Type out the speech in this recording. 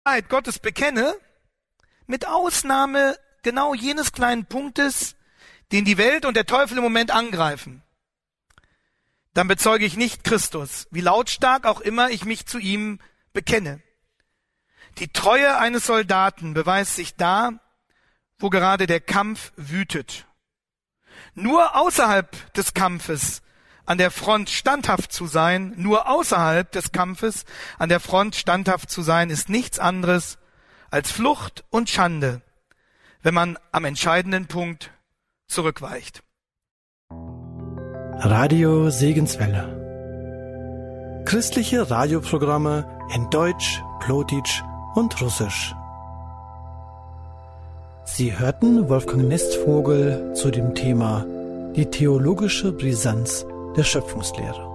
Wahrheit Gottes bekenne, mit Ausnahme genau jenes kleinen Punktes, den die Welt und der Teufel im Moment angreifen, dann bezeuge ich nicht Christus, wie lautstark auch immer ich mich zu ihm bekenne. Die Treue eines Soldaten beweist sich da, wo gerade der Kampf wütet. Nur außerhalb des Kampfes an der Front standhaft zu sein, nur außerhalb des Kampfes an der Front standhaft zu sein, ist nichts anderes als Flucht und Schande, wenn man am entscheidenden Punkt zurückweicht. Radio Segenswelle. Christliche Radioprogramme in Deutsch, Plotitsch und Russisch. Sie hörten Wolfgang Nestvogel zu dem Thema die theologische Brisanz der Schöpfungslehre.